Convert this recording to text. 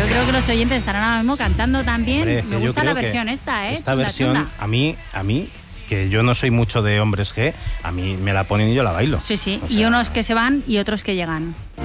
yo creo que los oyentes estarán ahora mismo cantando también. Hombre, me gusta la versión esta, Esta chunda, versión, chunda. a mí, que yo no soy mucho de hombres G, a mí me la ponen y yo la bailo. Sí, O y sea, unos que se van y otros que llegan.